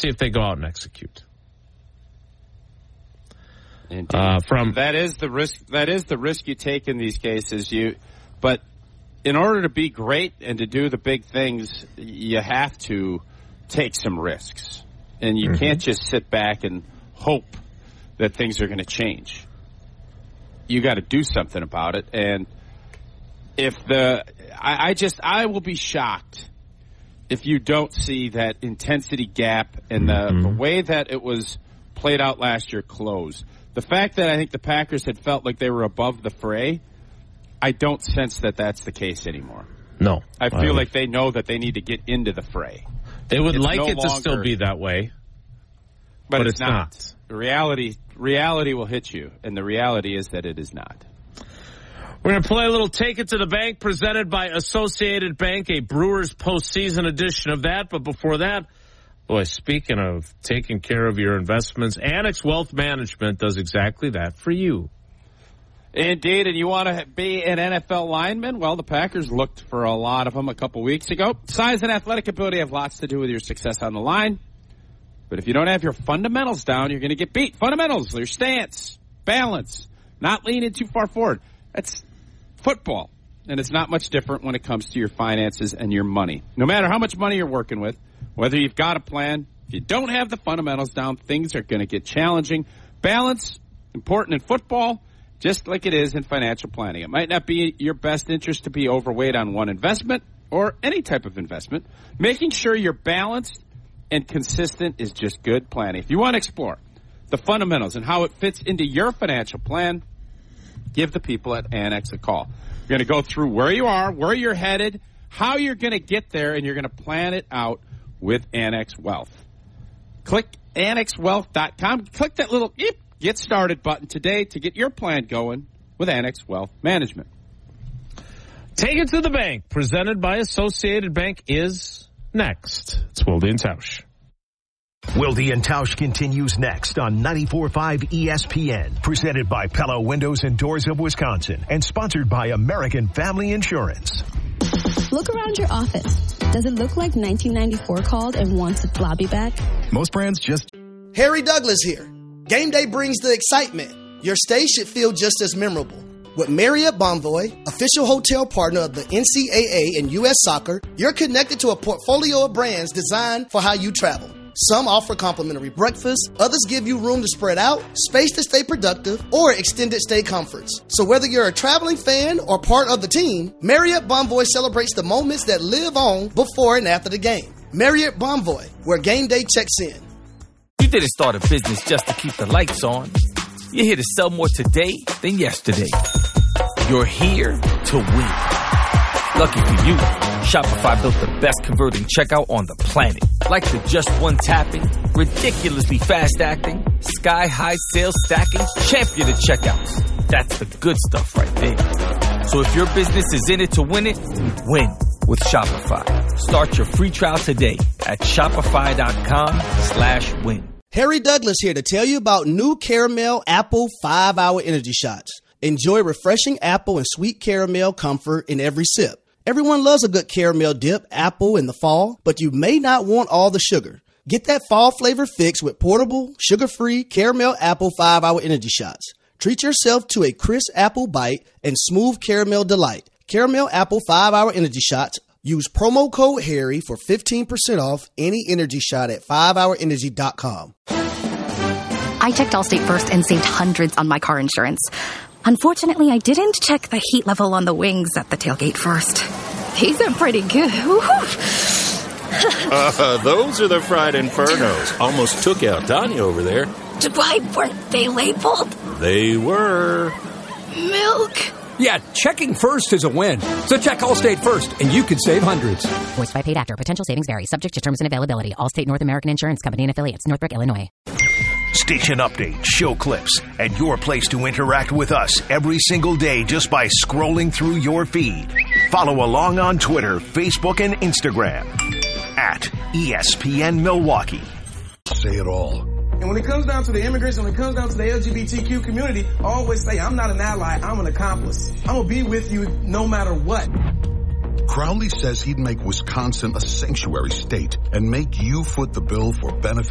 See if they go out and execute. That is the risk. That is the risk you take in these cases. But in order to be great and to do the big things, you have to take some risks, and you can't just sit back and hope that things are going to change. You got to do something about it. And if I will be shocked if you don't see that intensity gap and the way that it was played out last year close. The fact that I think the Packers had felt like they were above the fray, I don't sense that that's the case anymore. No. I feel like they know that they need to get into the fray. They would like it to still be that way. But it's not. Reality will hit you, and the reality is that it is not. We're going to play a little Take It to the Bank presented by Associated Bank, a Brewers postseason edition of that. But before that, boy, speaking of taking care of your investments, Annex Wealth Management does exactly that for you. Indeed, and you want to be an NFL lineman? Well, the Packers looked for a lot of them a couple weeks ago. Size and athletic ability have lots to do with your success on the line. But if you don't have your fundamentals down, you're going to get beat. Fundamentals, your stance, balance, not leaning too far forward. That's football. And it's not much different when it comes to your finances and your money. No matter how much money you're working with, whether you've got a plan, if you don't have the fundamentals down, things are going to get challenging. Balance, important in football, just like it is in financial planning. It might not be your best interest to be overweight on one investment or any type of investment. Making sure you're balanced and consistent is just good planning. If you want to explore the fundamentals and how it fits into your financial plan, give the people at Annex a call. We're going to go through where you are, where you're headed, how you're going to get there, and you're going to plan it out with Annex Wealth. Click AnnexWealth.com. Click that little Get Started button today to get your plan going with Annex Wealth Management. Take It to the Bank, presented by Associated Bank, is next. It's Wilde and Tausch. Wilde and Tausch continues next on 94.5 ESPN, presented by Pella Windows and Doors of Wisconsin, and sponsored by American Family Insurance. Look around your office. Does it look like 1994 called and wants its lobby back? Most brands just... Harry Douglas here. Game day brings the excitement. Your stay should feel just as memorable. With Marriott Bonvoy, official hotel partner of the NCAA and U.S. Soccer, you're connected to a portfolio of brands designed for how you travel. Some offer complimentary breakfast, others give you room to spread out, space to stay productive, or extended stay comforts. So whether you're a traveling fan or part of the team, Marriott Bonvoy celebrates the moments that live on before and after the game. Marriott Bonvoy, where game day checks in. You didn't start a business just to keep the lights on. You're here to sell more today than yesterday. You're here to win. Lucky for you, Shopify built the best converting checkout on the planet. Like the just one tapping, ridiculously fast acting, sky-high sales stacking, champion of checkouts. That's the good stuff right there. So if your business is in it to win it, win with Shopify. Start your free trial today at shopify.com/win. Harry Douglas here to tell you about new Caramel Apple 5-Hour Energy Shots. Enjoy refreshing apple and sweet caramel comfort in every sip. Everyone loves a good caramel dip apple in the fall, but you may not want all the sugar. Get that fall flavor fix with portable, sugar-free Caramel Apple 5-Hour Energy Shots. Treat yourself to a crisp apple bite and smooth caramel delight. Caramel Apple 5-Hour Energy Shots. Use promo code HARRY for 15% off any energy shot at 5hourenergy.com. I checked Allstate first and saved hundreds on my car insurance. Unfortunately, I didn't check the heat level on the wings at the tailgate first. These are pretty good. Those are the fried infernos. Almost took out Tanya over there. Why weren't they labeled? They were. Milk. Yeah, checking first is a win. So check Allstate first, and you could save hundreds. Voiced by paid actor. Potential savings vary. Subject to terms and availability. Allstate North American Insurance Company and affiliates. Northbrook, Illinois. Station updates, show clips, and your place to interact with us every single day just by scrolling through your feed. Follow along on Twitter, Facebook, and Instagram at ESPN Milwaukee. Say it all. And when it comes down to the immigrants and when it comes down to the LGBTQ community, I always say I'm not an ally, I'm an accomplice. I'm going to be with you no matter what. Crowley says he'd make Wisconsin a sanctuary state and make you foot the bill for benefits